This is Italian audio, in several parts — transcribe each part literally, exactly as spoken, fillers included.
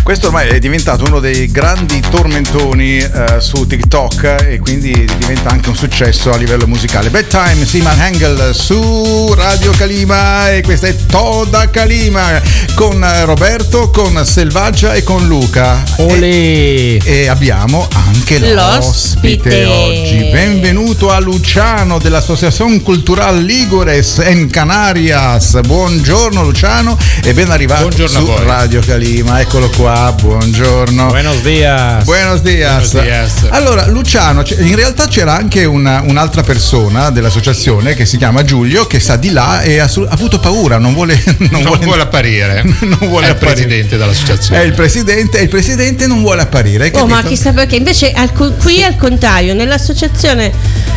Questo ormai è diventato uno dei grandi tormentoni uh, su TikTok e quindi diventa anche un successo a livello musicale. Bedtime, Simon Hengel su Radio Calima, e questa è Toda Calima con Roberto, con Selvaggia e con Luca. Olè. E, e abbiamo anche l'ospite, l'ospite oggi. Benvenuto a Luciano dell'Associazione Cultural Ligures en Canarias. Buongiorno Luciano e ben arrivato Buongiorno su Radio Calima. Eccolo qua, buongiorno. Buenos dias. Buenos dias. Buenos dias. Allora Luciano, in realtà c'era anche una, un'altra persona dell'associazione che si chiama Giulio, che sta di là e ha, ha avuto paura, non vuole non, non vuole, vuole apparire. Non vuole è il apparire. presidente dell'associazione. È il presidente e il presidente non vuole apparire. Oh, ma chissà perché. Invece al, qui al contrario, nell'associazione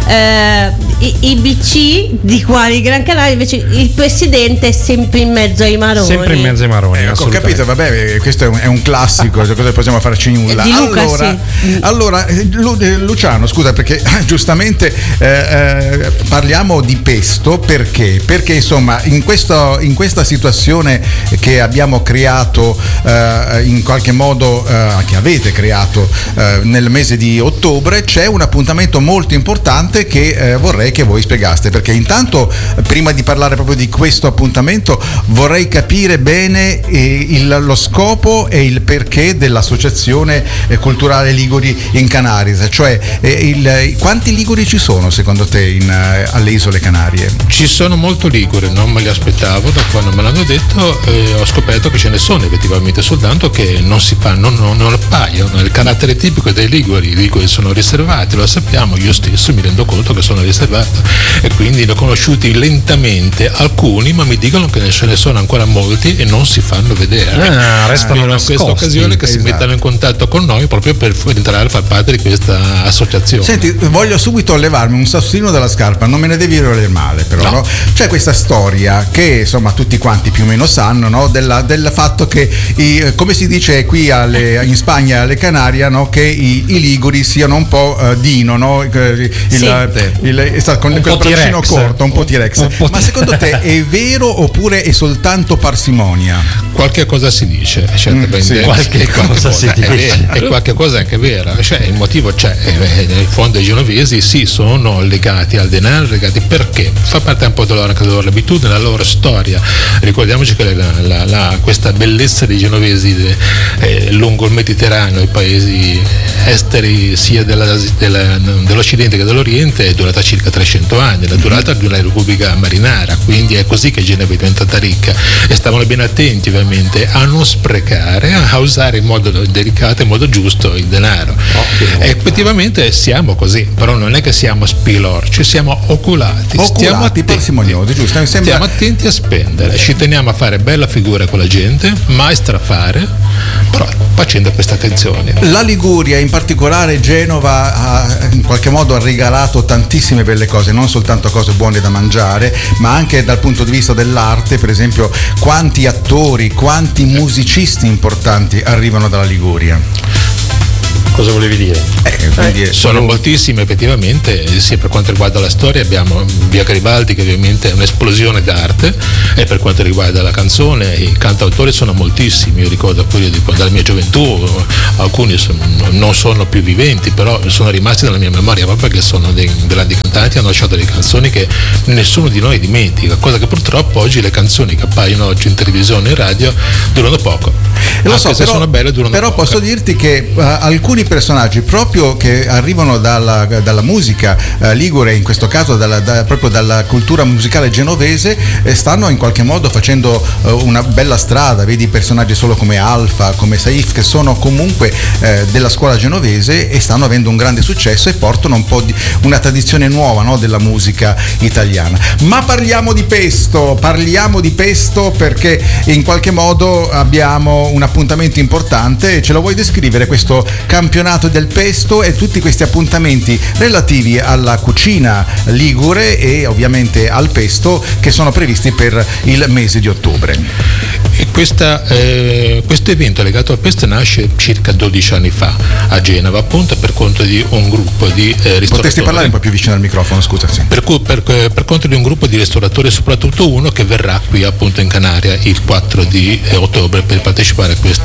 eh, I B C di qua di Gran Canaria, invece il presidente è sempre in mezzo ai maroni. Sempre in mezzo ai maroni. Eh, ho capito, vabbè, questo è un, è un classico, cosa possiamo farci nulla. Di Luca, allora, sì. allora Lu, Luciano, scusa, perché giustamente eh, eh, parliamo di pesto, perché? Perché insomma in, questo, in questa situazione che abbiamo creato eh, in qualche modo, eh, che avete creato eh, nel mese di ottobre, c'è un appuntamento molto importante che eh, vorrei che voi spiegaste, perché intanto prima di parlare proprio di questo appuntamento vorrei capire bene eh, il, lo scopo e il perché dell'associazione eh, culturale Liguri in Canaries, cioè eh, il, quanti liguri ci sono secondo te in, eh, alle isole Canarie? Ci sono molto liguri, non me li aspettavo, da quando me l'hanno detto eh, ho scoperto che ce ne sono effettivamente, soltanto che non si fanno, non, non appaiono. Il carattere tipico dei liguri, i liguri sono riservati, lo sappiamo, io stesso mi rendo conto che sono riservato e quindi ne ho conosciuti lentamente alcuni, ma mi dicono che ce ne sono ancora molti e non si fanno vedere. Ah, restano in questa occasione che esatto. si mettano in contatto con noi proprio per entrare a far parte di questa associazione. Senti, voglio subito levarmi un sassolino dalla scarpa, non me ne devi voler male però, no. No? C'è questa storia che insomma tutti quanti più o meno sanno, no? Della, del fatto che i, come si dice qui alle, in Spagna alle Canarie, no? Che i, i liguri siano un po' uh, dino, no? Il, sì. il, il, il, con un quel po' braccino T-Rex. corto, un po' T-Rex. Un po' Ma secondo te è vero oppure è soltanto parsimonia? Qualche cosa si dice, certamente. Mm, sì. Qualche cosa si è dice. vera, e qualche cosa è anche vera, cioè il motivo c'è, nel fondo i genovesi sì sono legati al denaro, legati perché? Fa parte un po' della loro, della loro abitudine, della loro storia. Ricordiamoci che la, la, la, questa bellezza dei genovesi eh, lungo il Mediterraneo, i paesi esteri sia della, della, dell'Occidente che dell'Oriente, è durata circa trecento anni, la durata di una repubblica marinara, quindi è così che Genova è diventata ricca e stavano ben attenti ovviamente a non sprecare, a usare in modo delicato, in modo giusto il denaro. Ottimo. E effettivamente siamo così, però non è che siamo spilorci, siamo oculati, Oculati, stiamo attenti, parsimoniosi, giusto? Mi sembra... stiamo attenti a spendere, ci teniamo a fare bella figura con la gente, mai strafare, però facendo questa attenzione. La Liguria, in particolare Genova, ha in qualche modo ha regalato tantissime belle cose, non soltanto cose buone da mangiare, ma anche dal punto di vista dell'arte. Per esempio, quanti attori, quanti musicisti importanti arrivano dalla Liguria? Cosa volevi dire? Eh, quindi Sono moltissime effettivamente, sia per quanto riguarda la storia abbiamo Via Garibaldi che ovviamente è un'esplosione d'arte, e per quanto riguarda la canzone i cantautori sono moltissimi. Io ricordo quelli di, dalla mia gioventù, alcuni sono, non sono più viventi, però sono rimasti nella mia memoria proprio perché sono dei grandi cantanti, hanno lasciato delle canzoni che nessuno di noi dimentica, cosa che purtroppo oggi le canzoni che appaiono oggi in televisione e in radio durano poco. Lo Anche so, se però, sono belle durano però poco. posso dirti che uh, alcuni personaggi proprio che arrivano dalla, dalla musica uh, ligure, in questo caso dalla, da, proprio dalla cultura musicale genovese, eh, stanno in qualche modo facendo uh, una bella strada. Vedi personaggi solo come Alfa, come Saif, che sono comunque eh, della scuola genovese e stanno avendo un grande successo e portano un po' di una tradizione nuova, no, della musica italiana. Ma parliamo di pesto, parliamo di pesto perché in qualche modo abbiamo un appuntamento importante. Ce lo vuoi descrivere questo campionato del pesto e tutti questi appuntamenti relativi alla cucina ligure e ovviamente al pesto che sono previsti per il mese di ottobre? E questa, eh, questo evento legato al pesto nasce circa dodici anni fa a Genova, appunto per conto di un gruppo di eh, ristoratori. Potresti parlare un po' più vicino al microfono, scusa. Sì. Per, per, per conto di un gruppo di ristoratori, soprattutto uno che verrà qui appunto in Canaria il quattro di ottobre per partecipare a questo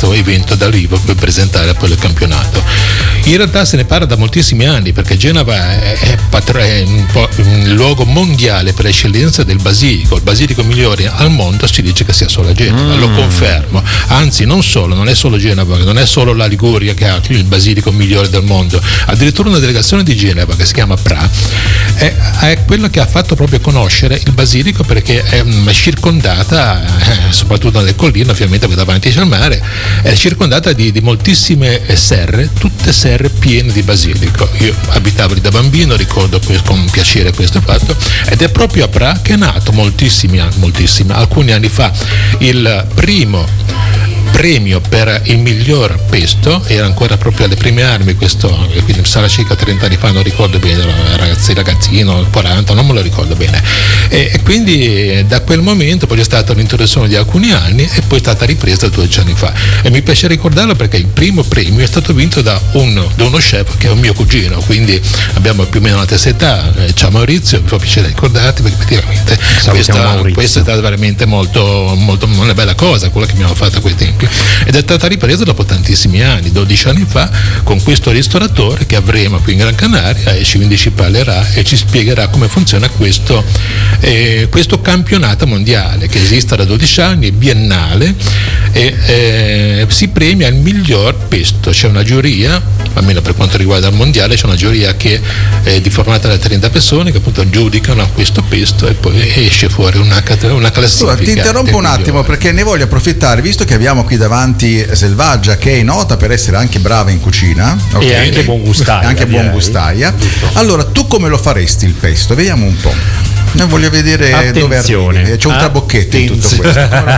questo evento dal vivo per presentare poi il campionato. In realtà se ne parla da moltissimi anni, perché Genova è, è, patro- è un, po' un luogo mondiale per eccellenza del basilico, il basilico migliore al mondo si dice che sia solo a Genova, mm. lo confermo, anzi non solo, non è solo Genova, non è solo la Liguria che ha il basilico migliore del mondo, addirittura una delegazione di Genova che si chiama Pra è, è quella che ha fatto proprio conoscere il basilico, perché è, è circondata, eh, soprattutto nelle colline ovviamente davanti c'è il mare, è circondata di, di moltissime serre, tutte serre piene di basilico. Io abitavo lì da bambino, ricordo con piacere questo fatto, ed è proprio a Pra che è nato moltissimi anni, moltissimi, alcuni anni fa il primo premio per il miglior pesto, era ancora proprio alle prime armi questo, quindi sarà circa trenta anni fa, non ricordo bene, ragazzi, ragazzino, quaranta, non me lo ricordo bene, e, e quindi da quel momento poi c'è stata un'introduzione di alcuni anni e poi è stata ripresa dodici anni fa, e mi piace ricordarlo perché il primo premio è stato vinto da, un, da uno chef che è un mio cugino, quindi abbiamo più o meno la stessa età. Ciao Maurizio, mi fa piacere ricordarti perché effettivamente questa, questa è stata veramente molto, molto una bella cosa quella che abbiamo fatto a quei tempi, ed è stata ripresa dopo tantissimi anni, dodici anni fa, con questo ristoratore che avremo qui in Gran Canaria, e ci, ci parlerà e ci spiegherà come funziona questo, eh, questo campionato mondiale che esiste da dodici anni, è biennale, e eh, si premia il miglior pesto. C'è una giuria, almeno per quanto riguarda il mondiale, c'è una giuria che è di formata da trenta persone che appunto giudicano questo pesto e poi esce fuori una, una classifica. Ti interrompo un attimo migliore, perché ne voglio approfittare, visto che abbiamo qui davanti Selvaggia, che è nota per essere anche brava in cucina, okay? E anche buon gustaia, anche buon gustaia. Allora, tu come lo faresti il pesto? Vediamo un po'. Noi voglio vedere attenzione, dove arrivi. C'è un trabocchetto in tutto questo.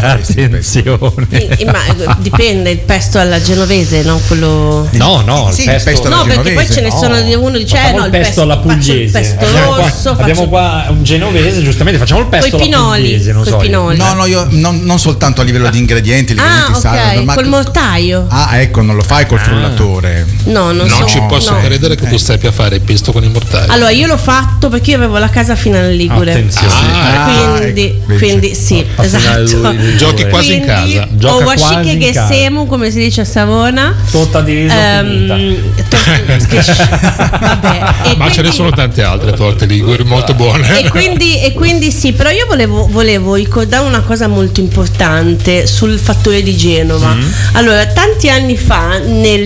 Attenzione. Sì, ma dipende, il pesto alla genovese, no? Quello... No, no, sì, il pesto, pesto alla no, genovese. perché poi ce ne sono, no, uno dice eh, no, il pesto, pesto alla pugliese. Il pesto abbiamo rosso, qua, abbiamo qua un genovese, giustamente facciamo il pesto alla pugliese, non so. Pinoli. No, no, io non, non soltanto a livello di ingredienti, gli ah, ingredienti ok, salano, ma col mortaio. Ah, ecco, non lo fai col ah. frullatore. No, non, non so, ci posso no. credere che tu eh. sappia fare il pesto con il mortaio. Allora, io l'ho fatto perché io avevo la casa fino alla Ligure. Attenzione. Ah, quindi, ecco, quindi sì, Ah, esatto. Giochi quasi in casa. Gioca o quasi wascike in che casa. semu, come si dice a Savona. Totta di riso Ehm, to- vabbè, e Ma ce ne quindi- sono tante altre torte liguri molto buone. E quindi, e quindi sì, però io volevo, volevo ricordare una cosa molto importante sul fattore di Genova. Mm. Allora, tanti anni fa, nel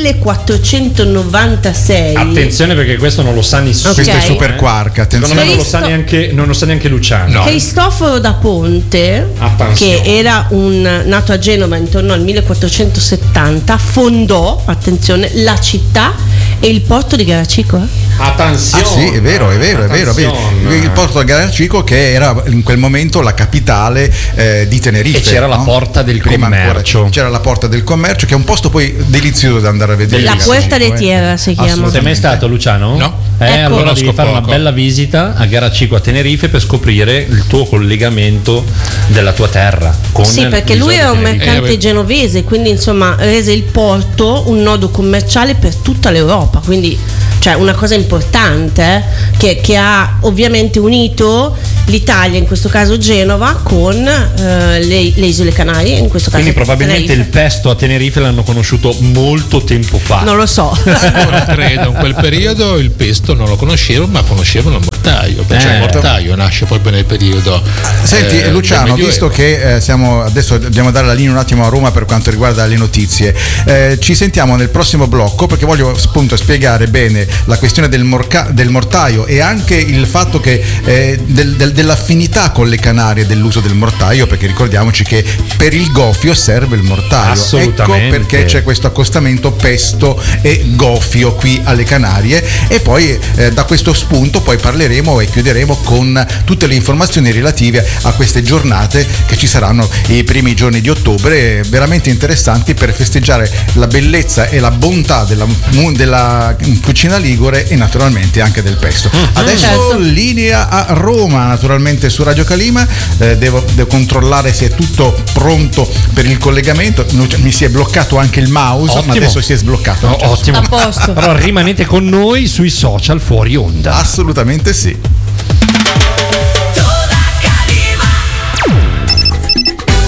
millequattrocentonovantasei, Attenzione perché questo non lo sa nessuno. Ok. Questo è super quark, Secondo attenzione. me non lo sa Cristo- neanche, non lo sa neanche Luciano. No. Cristoforo da Ponte, Attenzione. che era un, nato a Genova intorno al millequattrocentosettanta, fondò, attenzione, la città e il porto di Garacico. eh? Attenzione. Ah sì, è vero, è vero, è vero, è vero. Attenzione. Il porto di Garacico, che era in quel momento la capitale eh, di Tenerife. E c'era la no? porta del Prima ancora commercio. c'era la porta del commercio, che è un posto poi delizioso da andare a vedere. La Garacico, Puerta de eh. Tierra si chiama. Sei mai stato, Luciano? No. Eh, Ecco. allora Conosco devi fare poco. una bella visita a Garacico a Tenerife per scoprire il tuo collegamento della tua terra con Sì, perché lui l'isola era un di Tenerife. mercante Eh, beh. genovese, quindi insomma rese il porto un nodo commerciale per tutta l'Europa, quindi cioè una cosa importante eh, che, che ha ovviamente unito l'Italia, in questo caso Genova, con eh, le, le isole Canarie, in questo caso Quindi probabilmente Tenerife. il pesto a Tenerife l'hanno conosciuto molto tempo fa. Non lo so. Non credo, in quel periodo il pesto non lo conoscevo, ma conoscevano il mortaio, perché Eh. il mortaio nasce proprio nel periodo. Senti eh, Luciano, del Medioevo. visto che eh, siamo adesso dobbiamo dare la linea un attimo a Roma per quanto riguarda le notizie, eh, ci sentiamo nel prossimo blocco perché voglio appunto spiegare bene la questione del, morca- del mortaio e anche il fatto che eh, del, del, dell'affinità con le Canarie dell'uso del mortaio, perché ricordiamoci che per il gofio serve il mortaio. Assolutamente. Ecco perché c'è questo accostamento pesto e gofio qui alle Canarie, e poi eh, da questo spunto poi parleremo e chiuderemo con tutte le informazioni relative a queste giornate che ci saranno i primi giorni di ottobre, veramente interessanti per festeggiare la bellezza e la bontà della, della cucina ligure e naturalmente anche del pesto. Adesso Certo. linea a Roma, naturalmente su Radio Calima. Eh, devo, devo controllare se è tutto pronto per il collegamento. Mi si è bloccato anche il mouse, Ottimo. ma adesso si è sbloccato. Oh, ottimo. A posto. Però rimanete con noi sui social fuori onda. Assolutamente sì.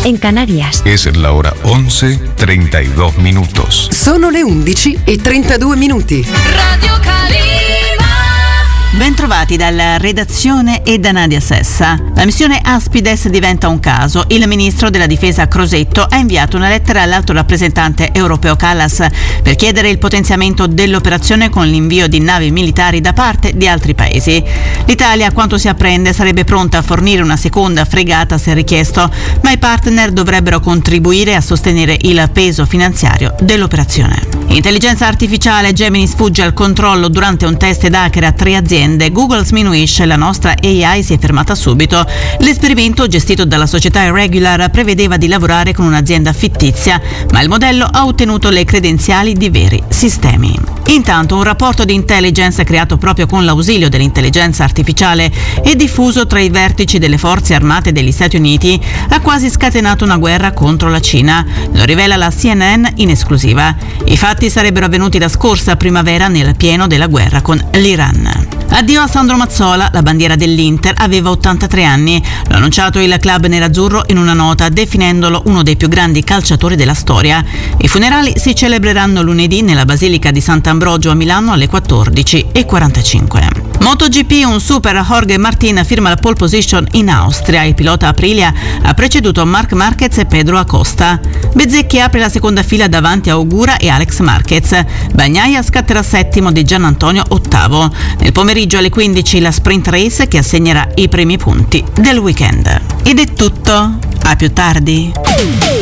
en Canarias. Es la hora once treinta y dos minutos. Sono le undici e trentadue minuti. Radio Calima. Bentrovati dalla redazione e da Nadia Sessa. La missione Aspides diventa un caso. Il ministro della difesa Crosetto ha inviato una lettera all'alto rappresentante europeo Kallas per chiedere il potenziamento dell'operazione con l'invio di navi militari da parte di altri paesi. L'Italia, a quanto si apprende, sarebbe pronta a fornire una seconda fregata se richiesto, ma i partner dovrebbero contribuire a sostenere il peso finanziario dell'operazione. Intelligenza artificiale, Gemini sfugge al controllo durante un test ed hacker a tre aziende. Google sminuisce, la nostra A I si è fermata subito. L'esperimento, gestito dalla società Irregular, prevedeva di lavorare con un'azienda fittizia, ma il modello ha ottenuto le credenziali di veri sistemi. Intanto, un rapporto di intelligence creato proprio con l'ausilio dell'intelligenza artificiale e diffuso tra i vertici delle forze armate degli Stati Uniti ha quasi scatenato una guerra contro la Cina. Lo rivela la C N N in esclusiva. I fatti sarebbero avvenuti la scorsa primavera nel pieno della guerra con l'Iran. Addio a Sandro Mazzola, la bandiera dell'Inter, aveva ottantatré anni. L'ha annunciato il club nerazzurro in una nota, definendolo uno dei più grandi calciatori della storia. I funerali si celebreranno lunedì nella Basilica di Sant'Ambrogio a Milano alle quattordici e quarantacinque. MotoGP, un super Jorge Martin firma la pole position in Austria. Il pilota Aprilia ha preceduto Marc Marquez e Pedro Acosta. Bezzecchi apre la seconda fila davanti a Ogura e Alex Marquez. Bagnaia scatterà settimo, di Gianantonio ottavo. Nel pomeriggio alle quindici la sprint race che assegnerà i primi punti del weekend. Ed è tutto, a più tardi.